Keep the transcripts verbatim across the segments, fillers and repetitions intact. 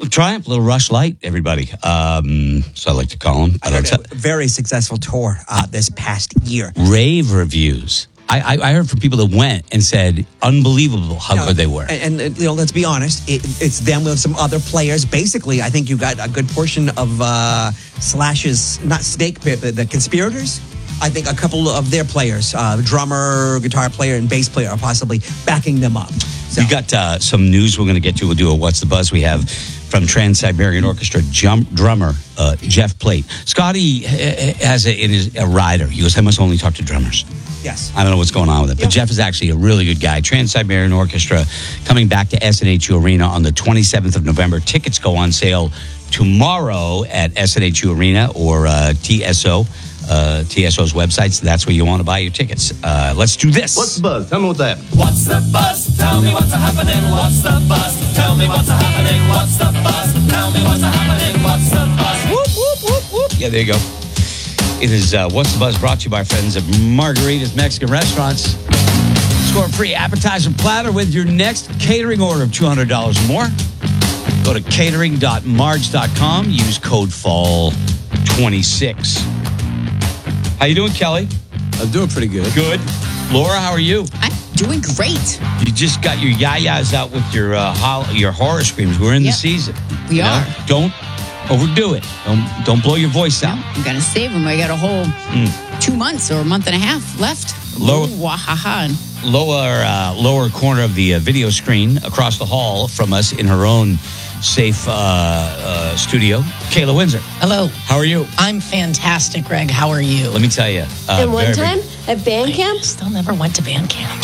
Triumph, little Rush Light, everybody. Um, so I like to call them. I had a very successful tour uh, this past year. Rave reviews. I, I, I heard from people that went and said, unbelievable how you know, good they were. And, and, you know, let's be honest, it, it's them with some other players. Basically, I think you got a good portion of uh, Slash's, not Snake Pit, but the Conspirators. I think a couple of their players, uh, drummer, guitar player, and bass player are possibly backing them up. So. We got uh, some news we're going to get to. We'll do a What's the Buzz. We have from Trans-Siberian Orchestra jump, drummer uh, Jeff Plate. Scotty has a, in his, a rider. He goes, I must only talk to drummers. Yes. I don't know what's going on with it, but yeah. Jeff is actually a really good guy. Trans-Siberian Orchestra coming back to S N H U Arena on the twenty-seventh of November. Tickets go on sale tomorrow at S N H U Arena or uh, T S O. Uh, T S O's website, so that's where you want to buy your tickets. Uh, let's do this. What's the buzz? Tell me what that. What's the buzz? Tell me what's happening. What's the buzz? Tell me what's happening. What's the buzz? Tell me what's happening. What's the buzz? Whoop, whoop, whoop, whoop. Yeah, there you go. It is uh, What's the Buzz brought to you by friends of Margarita's Mexican Restaurants. Score a free appetizer platter with your next catering order of two hundred dollars or more. Go to catering dot margs dot com. Use code fall twenty-six. How you doing, Kelly? I'm doing pretty good. Good. Laura, how are you? I'm doing great. You just got your yayas out with your uh, hol- your horror screams. We're in yep. the season. We you are. Know? Don't overdo it. Don't don't blow your voice out. I'm gonna save them. I got a whole mm. two months or a month and a half left. Lower, Ooh, wahaha. lower, uh, lower corner of the uh, video screen across the hall from us in her own safe uh, uh, studio, Kayla Windsor. Hello. How are you? I'm fantastic, Greg. How are you? Let me tell you. Uh, and one very, time at band camp? I still never went to band camp.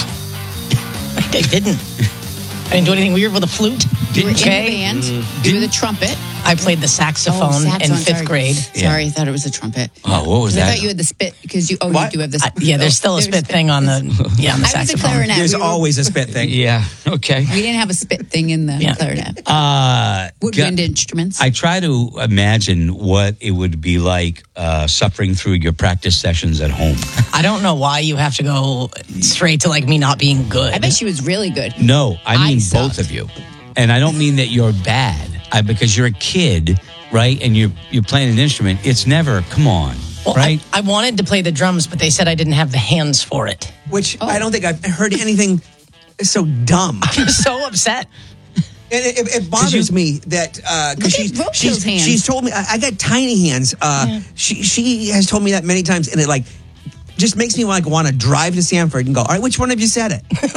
I didn't. I didn't do anything weird with a flute. You were in the okay. band. Mm. You were the trumpet. I played the saxophone, oh, saxophone in fifth sorry. grade. Sorry, I thought it was a trumpet. Oh, what was that? I thought you had the spit because you. Oh, What? you do have the. Uh, yeah, there's still a There's spit thing on the yeah on the I was a saxophone. clarinet. There's we were, always a spit thing. Yeah. Okay. We didn't have a spit thing in the Yeah. clarinet. Uh, Woodwind g- instruments. I try to imagine what it would be like uh, suffering through your practice sessions at home. I don't know why you have to go straight to like me not being good. I bet she was really good. No, I I mean sucked. both of you, and I don't mean that you're bad. I, because you're a kid, right? And you're you're playing an instrument. It's never. Come on, well, right? I, I wanted to play the drums, but they said I didn't have the hands for it. Which Oh. I don't think I've heard anything so dumb. I'm so upset. And it, it, it bothers me that uh, Look at she's Roadkill's she's hands. she's told me I, I got tiny hands. Uh, Yeah. She she has told me that many times, and it like just makes me like want to drive to Sanford and go. All right, which one of you said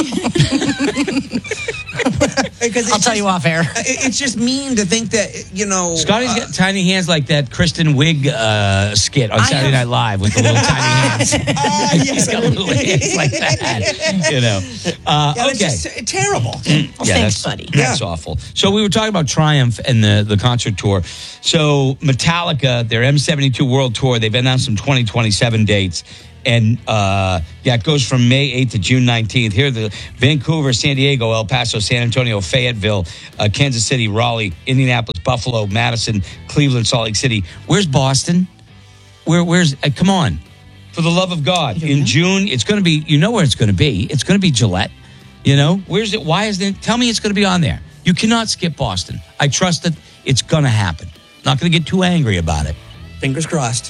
it? Because I'll tell you off air. It, it's just mean to think that you know. Scotty's uh, got tiny hands like that Kristen Wiig uh, skit on I Saturday have- Night Live with the little tiny hands. ah, He's yes. got little hands like that, you know. Uh, Yeah, okay. it's just terrible. Well, Yeah, thanks, that's, buddy. That's awful. So we were talking about Triumph and the, the concert tour. So Metallica, their M seventy-two World Tour, they've announced some twenty twenty-seven dates. And uh, yeah, it goes from May eighth to June nineteenth. Here are the Vancouver, San Diego, El Paso, San Antonio, Fayetteville, uh, Kansas City, Raleigh, Indianapolis, Buffalo, Madison, Cleveland, Salt Lake City. Where's Boston? Where? Where's? Uh, come on, for the love of God! In June, it's going to be. You know where it's going to be? It's going to be Gillette. You know where's it? Why is it? Tell me it's going to be on there. You cannot skip Boston. I trust that it's going to happen. Not going to get too angry about it. Fingers crossed.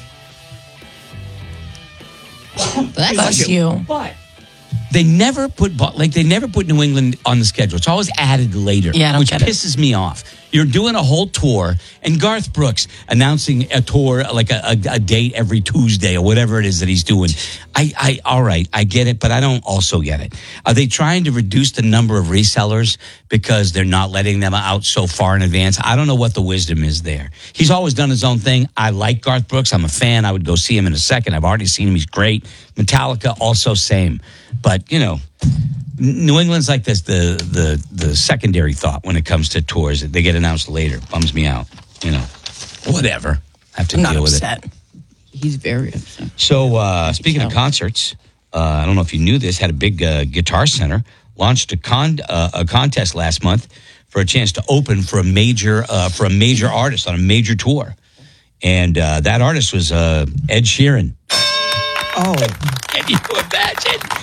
That's Bless you. But they never put like they never put New England on the schedule. It's always added later, Yeah, I don't which get it. pisses me off. You're doing a whole tour, and Garth Brooks announcing a tour like a, a, a date every Tuesday or whatever it is that he's doing. I, I, all right, I get it, but I don't also get it. Are they trying to reduce the number of resellers because they're not letting them out so far in advance? I don't know what the wisdom is there. He's always done his own thing. I like Garth Brooks. I'm a fan. I would go see him in a second. I've already seen him. He's great. Metallica, also same. But, you know, New England's like this, the the the secondary thought when it comes to tours. They get announced later. Bums me out. You know, whatever. I have to I'm deal not with upset. it. He's very upset. So, uh, speaking of so. concerts, uh, I don't know if you knew this, had a big uh, Guitar Center, launched a con uh, a contest last month for a chance to open for a major uh, for a major artist on a major tour. And uh, that artist was uh, Ed Sheeran. Oh, Can you imagine?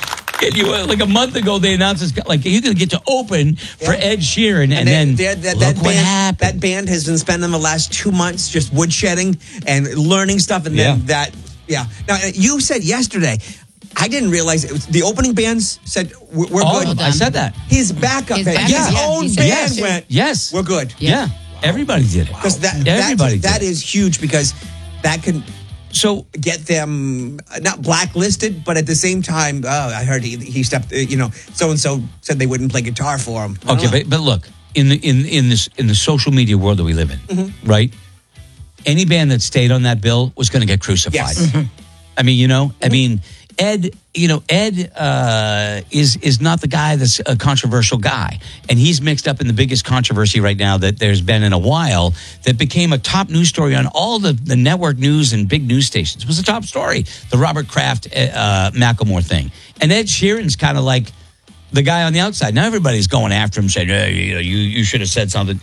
And you, like a month ago, they announced this, like you're going to get to open for Ed Sheeran, and, and then, then that, look that what band, happened. That band has been spending the last two months just woodshedding and learning stuff, and then Yeah. that, yeah. Now you said yesterday, I didn't realize it was, the opening bands said we're, we're Oh, good. I said that. His backup His band, backup, his yeah, own he said band yes. went. Yes. We're good. Yeah. Everybody did it. Because that, Everybody that, that did. is huge because that can So get them uh, not blacklisted, but at the same time, oh, I heard he, he stepped. Uh, you know, so and so said they wouldn't play guitar for him. I don't okay, know. but but look, in the in in this in the social media world that we live in, Mm-hmm. right? Any band that stayed on that bill was going to get crucified. Yes. I mean, you know, I mean, Ed, you know, Ed uh, is is not the guy that's a controversial guy, and he's mixed up in the biggest controversy right now that there's been in a while. That became a top news story on all the, the network news and big news stations. It was a top story, the Robert Kraft uh, Macklemore thing, and Ed Sheeran's kind of like the guy on the outside. Now everybody's going after him, saying, hey, you know, you you should have said something.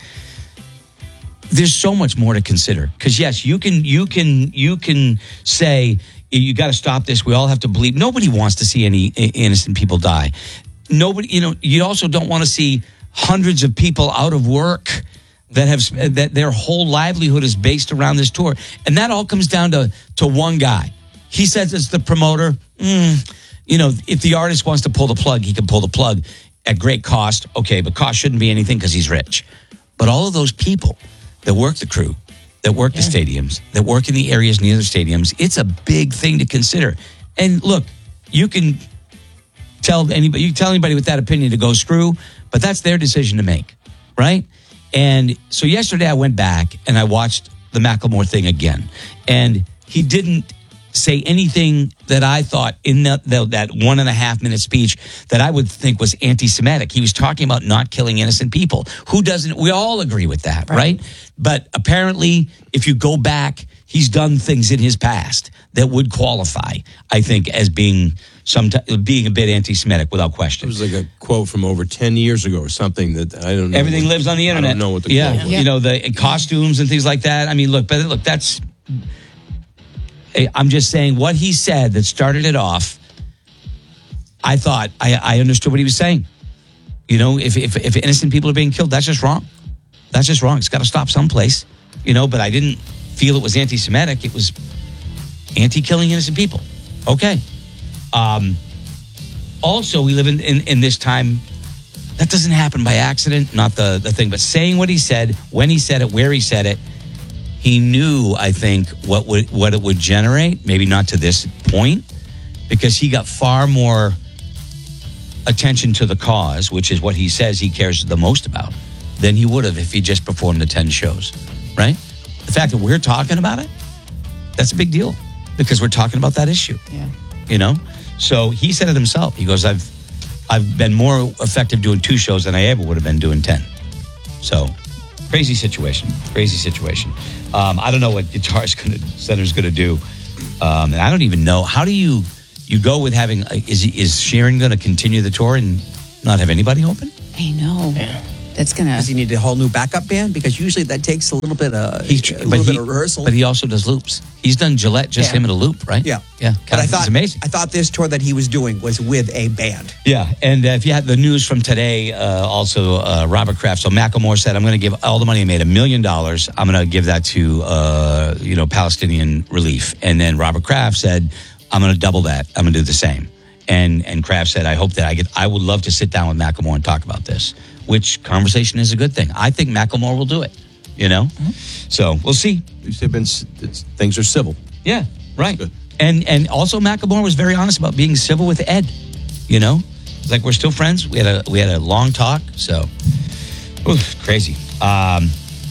There's so much more to consider because yes, you can you can you can say you got to stop this. We all have to believe. Nobody wants to see any i- innocent people die. Nobody, you know. You also don't want to see hundreds of people out of work that have that their whole livelihood is based around this tour, and that all comes down to to one guy. He says it's the promoter. Mm, you know, if the artist wants to pull the plug, he can pull the plug at great cost. Okay, but cost shouldn't be anything because he's rich. But all of those people that work the crew, that work the stadiums, that work in the areas near the stadiums, it's a big thing to consider. And look, you can tell anybody, you can tell anybody with that opinion to go screw, but that's their decision to make, right? And so yesterday I went back and I watched the Macklemore thing again, and he didn't say anything that I thought in that, that one and a half minute speech that I would think was anti-Semitic. He was talking about not killing innocent people. Who doesn't? We all agree with that, right? But apparently, if you go back, he's done things in his past that would qualify, I think, as being some being a bit anti-Semitic without It question. was like a quote from over ten years ago or something that I don't know. Everything what- lives on the internet. I don't know what the yeah, quote was. you know, the costumes and things like that. I mean, look, but look, that's. I'm just saying what he said that started it off. I thought I, I understood what he was saying. You know, if, if if innocent people are being killed, that's just wrong. That's just wrong. It's got to stop someplace. You know, but I didn't feel it was anti-Semitic. It was anti-killing innocent people. Okay. Um, also, we live in, in, in this time. That doesn't happen by accident, not the, the thing. But saying what he said, when he said it, where he said it, he knew, I think, what would what it would generate. Maybe not to this point, because he got far more attention to the cause, which is what he says he cares the most about, than he would have if he just performed the ten shows, right? The fact that we're talking about it, that's a big deal because we're talking about that issue, Yeah. you know? So he said it himself. He goes, I've I've been more effective doing two shows than I ever would have been doing ten. So crazy situation, crazy situation. Um, I don't know what Guitar Center's going to do. Um, and I don't even know. How do you you go with having, is is Sheeran going to continue the tour and not have anybody open? I know. That's gonna. Does he need a whole new backup band? Because usually that takes a little bit of He's, a but, little he, bit of rehearsal. but he also does loops. He's done Gillette, just Yeah. him in a loop, right? yeah, Yeah. But I It's thought amazing. I thought this tour that he was doing was with a band. Yeah, and uh, if you had the news from today, uh, also uh, Robert Kraft. So Macklemore said, "I'm going to give all the money I made, a million dollars. I'm going to give that to uh, you know Palestinian relief." And then Robert Kraft said, "I'm going to double that. I'm going to do the same." And and Kraft said, "I hope that I get. I would love to sit down with Macklemore and talk about this." Which conversation is a good thing. I think Macklemore will do it. You know, so we'll see. At least they've been, s- it's, things are civil. Yeah, right. Good. And and also Macklemore was very honest about being civil with Ed. You know, it's like we're still friends. We had a we had a long talk. So, oof, crazy. Um,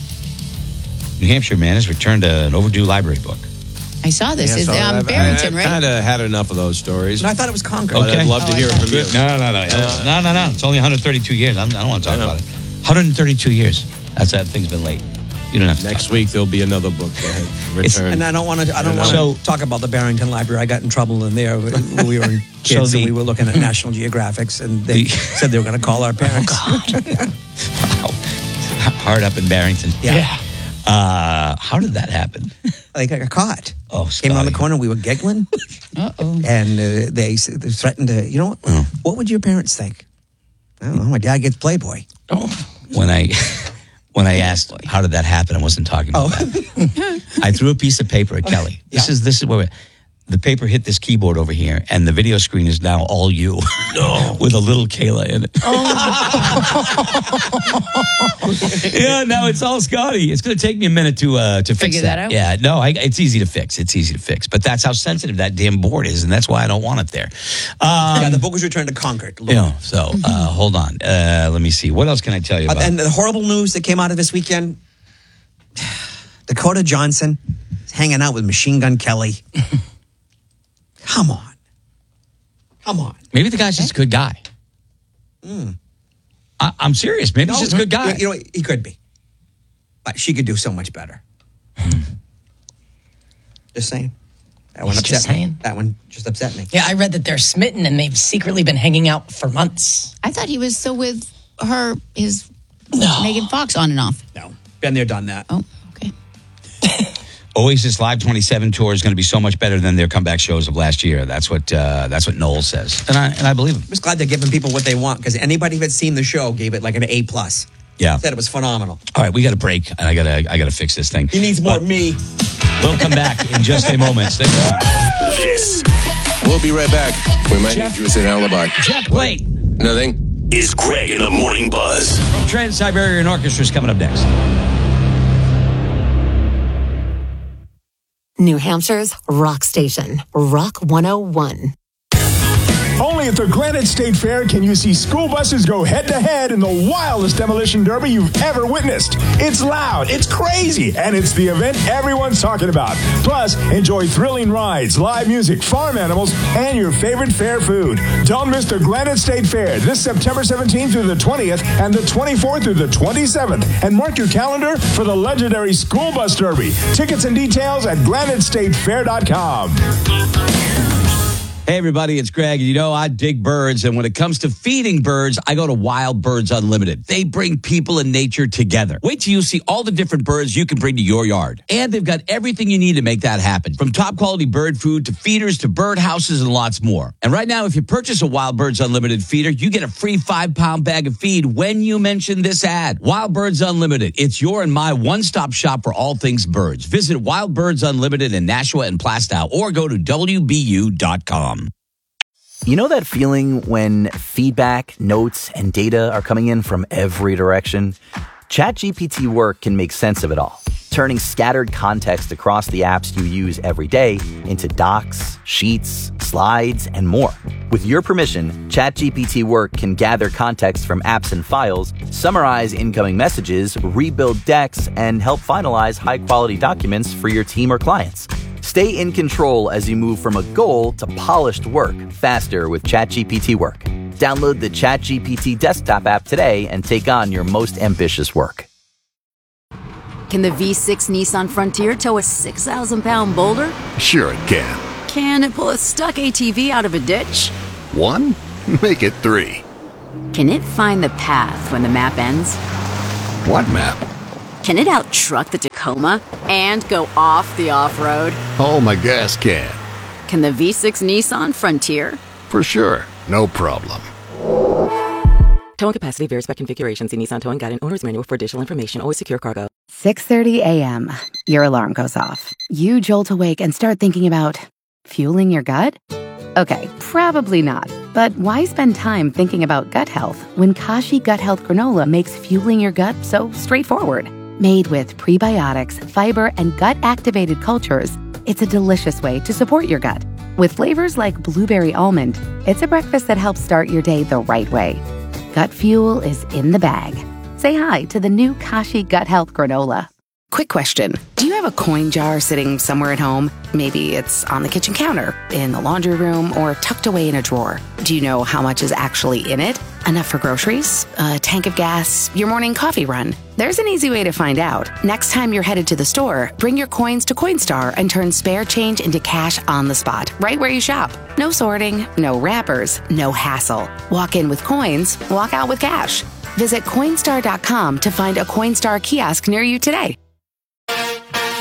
New Hampshire man has returned an overdue library book. I saw this. Yeah, It's so um, I've- Barrington, I've right? kind of had enough of those stories. No, I thought it was Concord. But I'd love Oh, to I hear it thought- from you. No, no, no, It's- no, no, no. It's only one hundred thirty-two years. I'm, I don't want to talk I know. about it. one hundred thirty-two years. That's that thing's been late. You don't have to. Next talk. week, there'll be another book that return. And I don't want to. I don't want So- to talk about the Barrington Library. I got in trouble in there when we were kids, So the- and we were looking at National Geographics, and they The- said they were going to call our parents. Wow. Hard up in Barrington. Yeah. Uh, how did that happen? They got caught. Oh, Came around the Scotty. corner, we were giggling, Uh-oh. and uh, they, s- they threatened to, you know, what, what would your parents think? I don't know, my dad gets Playboy. When I when I asked how did that happen, I wasn't talking about that. I threw a piece of paper at Kelly. This Yeah. is this is where the paper hit this keyboard over here, and the video screen is now all you with a little Kayla in it. Yeah, now it's all Scotty. It's going to take me a minute to uh, to fix Figure that out? Yeah, no, I, it's easy to fix. It's easy to fix, but that's how sensitive that damn board is, and that's why I don't want it there. Um, yeah, the book was returned to Concord. you know, so uh, hold on. Uh, let me see. What else can I tell you Uh, about? and the horrible news that came out of this weekend, Dakota Johnson is hanging out with Machine Gun Kelly. Come on. Come on. Maybe the guy's just a good guy. I, I'm serious. Maybe he's just a good guy. You, you know, he could be. But she could do so much better. Just saying. That one He's upset just me. saying. That one just upset me. Yeah, I read that they're smitten and they've secretly been hanging out for months. I thought he was still with her, his No. Megan Fox on and off. No. Been there, done that. Oh, okay. Oasis Live twenty-seven tour is going to be so much better than their comeback shows of last year. That's what uh, that's what Noel says, and I and I believe him. I'm just glad they're giving people what they want because anybody who had seen the show gave it like an A plus. Yeah. Said it was phenomenal. All right, we got a break, and I gotta I gotta fix this thing. He needs more But me. We'll come back in just a moment. Stay tuned. This. We'll be right back. We might need you as an alibi. Jeff, wait. Nothing? Is Greg in the Morning Buzz? Trans-Siberian Orchestra is coming up next. New Hampshire's rock station, Rock one oh one. Only at the Granite State Fair can you see school buses go head-to-head in the wildest demolition derby you've ever witnessed. It's loud, it's crazy, and it's the event everyone's talking about. Plus, enjoy thrilling rides, live music, farm animals, and your favorite fair food. Don't miss the Granite State Fair this September seventeenth through the twentieth and the twenty-fourth through the twenty-seventh. And mark your calendar for the legendary School Bus Derby. Tickets and details at granite state fair dot com. Hey, everybody, it's Greg. You know, I dig birds, and when it comes to feeding birds, I go to Wild Birds Unlimited. They bring people and nature together. Wait till you see all the different birds you can bring to your yard. And they've got everything you need to make that happen, from top-quality bird food to feeders to bird houses and lots more. And right now, if you purchase a Wild Birds Unlimited feeder, you get a free five-pound bag of feed when you mention this ad. Wild Birds Unlimited. It's your and my one-stop shop for all things birds. Visit Wild Birds Unlimited in Nashua and Plastow or go to W B U dot com. You know that feeling when feedback, notes, and data are coming in from every direction? ChatGPT Work can make sense of it all, turning scattered context across the apps you use every day into docs, sheets, slides, and more. With your permission, ChatGPT Work can gather context from apps and files, summarize incoming messages, rebuild decks, and help finalize high-quality documents for your team or clients. Stay in control as you move from a goal to polished work faster with ChatGPT Work. Download the ChatGPT desktop app today and take on your most ambitious work. Can the V six Nissan Frontier tow a six thousand pound boulder? Sure it can. Can it pull a stuck A T V out of a ditch? One? Make it three. Can it find the path when the map ends? What map? Can it out-truck the Tacoma and go off the off-road? Oh, my gas can. Can the V six Nissan Frontier? For sure. No problem. Towing capacity varies by configuration. See Nissan Towing Guide and Owner's Manual for additional information. Always secure cargo. six thirty a.m. Your alarm goes off. You jolt awake and start thinking about fueling your gut? Okay, probably not. But why spend time thinking about gut health when Kashi Gut Health Granola makes fueling your gut so straightforward? Made with prebiotics, fiber, and gut-activated cultures, it's a delicious way to support your gut. With flavors like blueberry almond, it's a breakfast that helps start your day the right way. Gut fuel is in the bag. Say hi to the new Kashi Gut Health Granola. Quick question. Do you have a coin jar sitting somewhere at home? Maybe it's on the kitchen counter, in the laundry room, or tucked away in a drawer. Do you know how much is actually in it? Enough for groceries? A tank of gas? Your morning coffee run? There's an easy way to find out. Next time you're headed to the store, bring your coins to Coinstar and turn spare change into cash on the spot, right where you shop. No sorting, no wrappers, no hassle. Walk in with coins, walk out with cash. Visit Coinstar dot com to find a Coinstar kiosk near you today.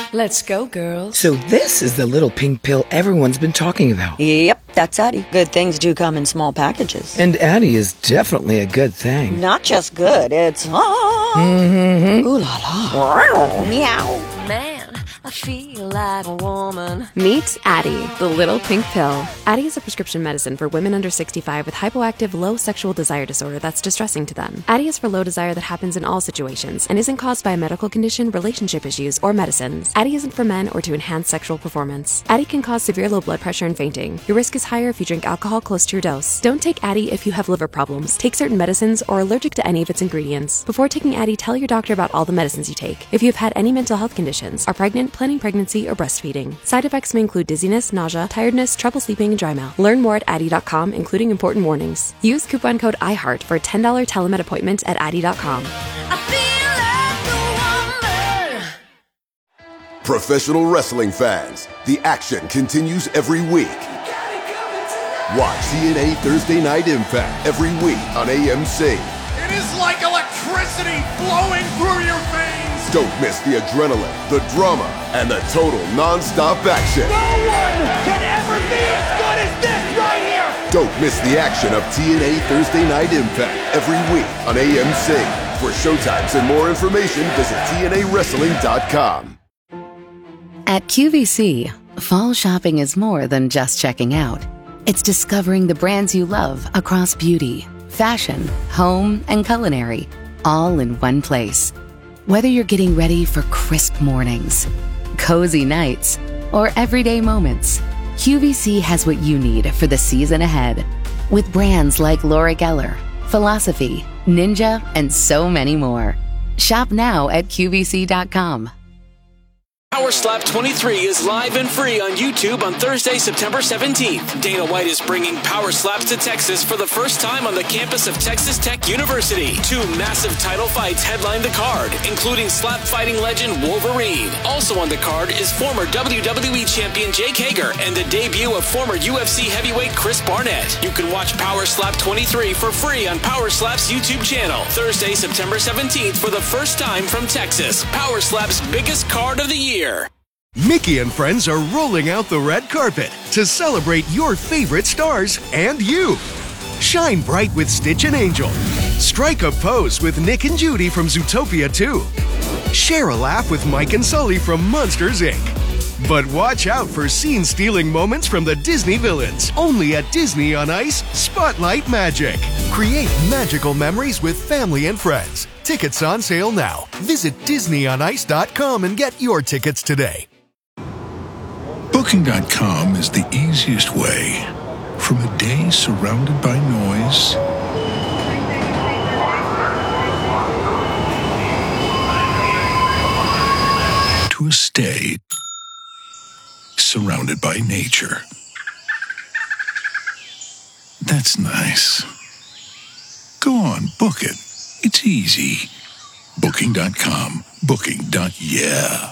Let's go, girls. So this is the little pink pill everyone's been talking about. Yep, that's Addie. Good things do come in small packages. And Addie is definitely a good thing. Not just good, it's... Ah. Mm-hmm. Ooh la la. Meow. Man, I feel like a woman. Meet Addie, the little pink pill. Addie is a prescription medicine for women under sixty-five with hypoactive low sexual desire disorder that's distressing to them. Addie is for low desire that happens in all situations and isn't caused by a medical condition, relationship issues, or medicines. Addie isn't for men or to enhance sexual performance. Addie can cause severe low blood pressure and fainting. Your risk is higher if you drink alcohol close to your dose. Don't take Addie if you have liver problems, take certain medicines, or are allergic to any of its ingredients. Before taking Addie, tell your doctor about all the medicines you take. If you have had any mental health conditions, are pregnant, planning pregnancy, or breastfeeding. Side effects may include dizziness, nausea, tiredness, trouble sleeping, and dry mouth. Learn more at Addie dot com, including important warnings. Use coupon code iHeart for a ten dollars telemed appointment at Addie dot com. Professional wrestling fans, the action continues every week. Watch T N A Thursday Night Impact every week on A M C. It is like electricity flowing through your veins. Don't miss the adrenaline, the drama, and the total non-stop action. No one can ever be as good as this right here. Don't miss the action of T N A Thursday Night Impact every week on A M C. For showtimes and more information, visit T N A wrestling dot com. At Q V C, fall shopping is more than just checking out. It's discovering the brands you love across beauty, fashion, home, and culinary, all in one place. Whether you're getting ready for crisp mornings, cozy nights, or everyday moments, Q V C has what you need for the season ahead. With brands like Laura Geller, Philosophy, Ninja, and so many more. Shop now at Q V C dot com. Power Slap twenty-three is live and free on YouTube on Thursday, September seventeenth. Dana White is bringing Power Slaps to Texas for the first time on the campus of Texas Tech University. Two massive title fights headline the card, including slap fighting legend Wolverine. Also on the card is former W W E champion Jake Hager and the debut of former U F C heavyweight Chris Barnett. You can watch Power Slap twenty-three for free on Power Slap's YouTube channel. Thursday, September seventeenth for the first time from Texas. Power Slap's biggest card of the year. Mickey and friends are rolling out the red carpet to celebrate your favorite stars and you. Shine bright with Stitch and Angel. Strike a pose with Nick and Judy from Zootopia two. Share a laugh with Mike and Sully from Monsters, Incorporated. But watch out for scene-stealing moments from the Disney villains. Only at Disney on Ice Spotlight Magic. Create magical memories with family and friends. Tickets on sale now. Visit Disney on Ice dot com and get your tickets today. Booking dot com is the easiest way from a day surrounded by noise to a stay surrounded by nature. That's nice. Go on, book it. It's easy. Booking dot com. Booking. Yeah.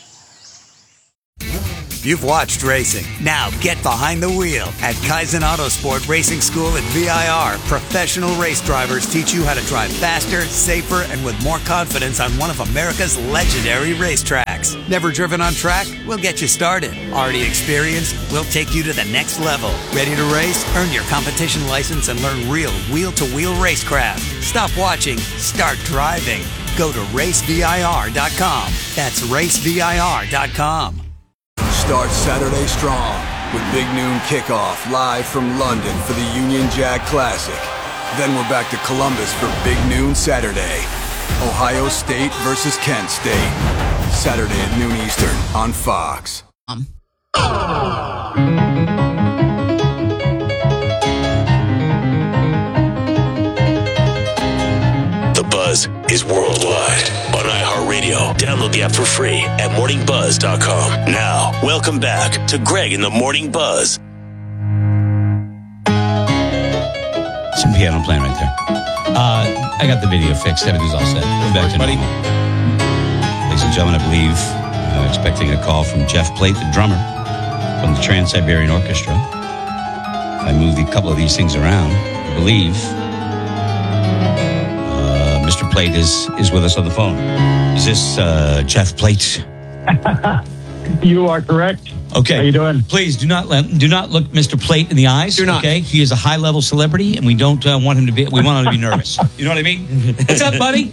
You've watched racing. Now get behind the wheel. At Kaizen Autosport Racing School at V I R, professional race drivers teach you how to drive faster, safer, and with more confidence on one of America's legendary racetracks. Never driven on track? We'll get you started. Already experienced? We'll take you to the next level. Ready to race? Earn your competition license and learn real wheel-to-wheel racecraft. Stop watching. Start driving. Go to race V I R dot com. That's race V I R dot com. Start Saturday strong with Big Noon Kickoff live from London for the Union Jack Classic. Then we're back to Columbus for Big Noon Saturday. Ohio State versus Kent State. Saturday at noon Eastern on Fox. Um. The Buzz is worldwide on iHeartRadio. Download the app for free at morning buzz dot com. Now, welcome back to Greg in the Morning Buzz. Some piano playing right there. Uh, I got the video fixed. Everything's all set. We're back to normal. Ladies and gentlemen, I believe uh, expecting a call from Jeff Plate, the drummer from the Trans-Siberian Orchestra. If I move a couple of these things around, I believe Mister Plate is, is with us on the phone. Is this uh, Jeff Plate? You are correct. Okay. How you doing? Please do not let, do not look Mister Plate in the eyes. Do not. Okay. He is a high level celebrity, and we don't uh, want him to be. We want him to be nervous. You know what I mean? What's up, buddy?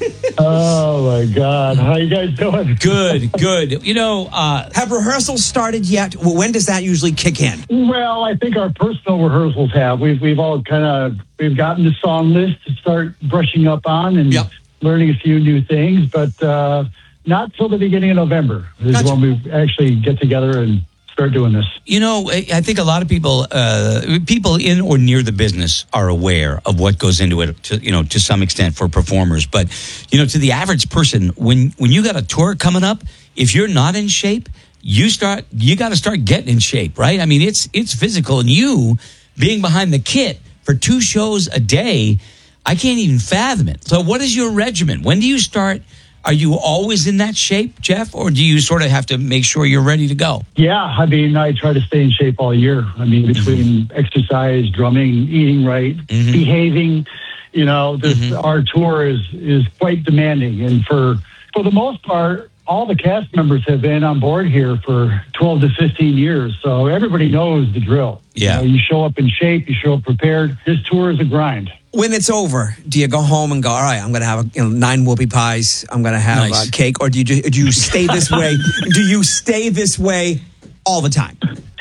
Oh my God! How you guys doing? Good, good. You know, uh, have rehearsals started yet? When does that usually kick in? Well, I think our personal rehearsals have. We've we've all kind of we've gotten the song list to start brushing up on and yep. learning a few new things, but. Uh, Not till the beginning of November is gotcha. when we actually get together and start doing this. You know, I think a lot of people, uh, people in or near the business are aware of what goes into it, to, you know, to some extent for performers. But, you know, to the average person, when, when you got a tour coming up, if you're not in shape, you start, you got to start getting in shape, right? I mean, it's, it's physical. And you being behind the kit for two shows a day, I can't even fathom it. So what is your regimen? When do you start? Are you always in that shape, Jeff, or do you sort of have to make sure you're ready to go? Yeah, I mean, I try to stay in shape all year. I mean, between mm-hmm. exercise, drumming, eating right, mm-hmm. behaving, you know, this, mm-hmm. our tour is is quite demanding. And for for the most part, all the cast members have been on board here for twelve to fifteen years. So everybody knows the drill. Yeah. You know, you show up in shape, you show up prepared. This tour is a grind. When it's over, do you go home and go, all right, I'm going to have you know, nine whoopie pies, I'm going to have nice. uh, cake, or do you, do you stay this way? Do you stay this way all the time?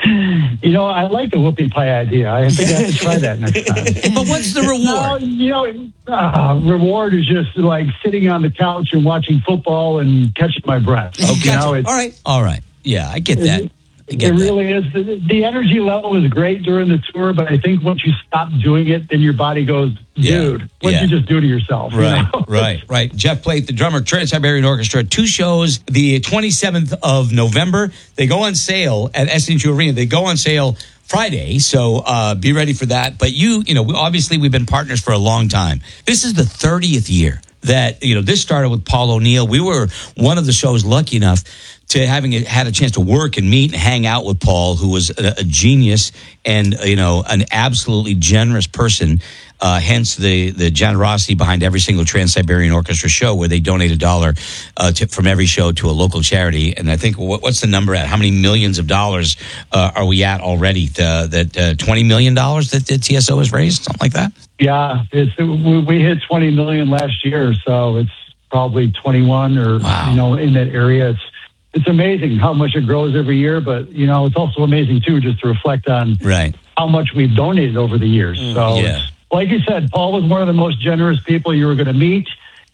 You know, I like the whoopie pie idea. I think I have to try that next time. But what's the reward? No, you know, uh, reward is just like sitting on the couch and watching football and catching my breath. Oh, you know, all right. All right. Yeah, I get that. It, it really is. The, the energy level is great during the tour, but I think once you stop doing it, then your body goes, dude, yeah. what yeah. did you just do to yourself? Right, you know? right, right. Jeff Plate, the drummer, Trans-Siberian Orchestra, two shows, the twenty-seventh of November. They go on sale at S N two Arena. They go on sale Friday, so uh, be ready for that. But you, you know, obviously we've been partners for a long time. This is the thirtieth year that, you know, this started with Paul O'Neill. We were one of the shows lucky enough to having had a chance to work and meet and hang out with Paul, who was a, a genius and, you know, an absolutely generous person. Uh, hence the the generosity behind every single Trans-Siberian Orchestra show, where they donate a dollar uh, to, from every show to a local charity. And I think what, what's the number at? How many millions of dollars uh, are we at already? The, that uh, twenty million dollars that the T S O has raised, something like that. Yeah, it's we, we hit twenty million last year, so it's probably twenty-one or wow. you know in that area. It's it's amazing how much it grows every year, but you know it's also amazing too just to reflect on right. how much we've donated over the years. Mm, so. Yeah. It's, like you said, Paul was one of the most generous people you were going to meet,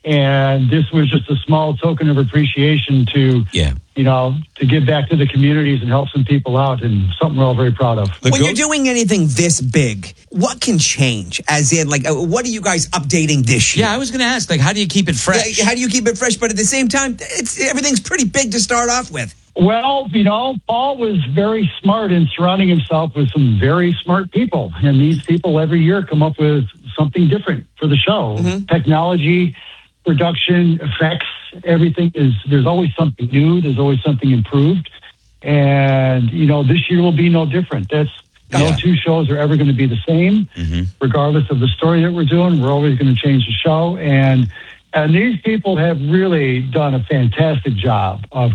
and this was just a small token of appreciation to, yeah. you know, to give back to the communities and help some people out, and something we're all very proud of. When you're doing anything this big, what can change? As in, like, uh, what are you guys updating this year? Yeah, I was going to ask, like, how do you keep it fresh? Yeah, how do you keep it fresh? But at the same time, it's everything's pretty big to start off with. Well, you know, Paul was very smart in surrounding himself with some very smart people. And these people every year come up with something different for the show. Mm-hmm. Technology, production, effects, everything is, there's always something new. There's always something improved. And, you know, this year will be no different. That's yeah. no two shows are ever going to be the same. Mm-hmm. Regardless of the story that we're doing, we're always going to change the show. And And these people have really done a fantastic job of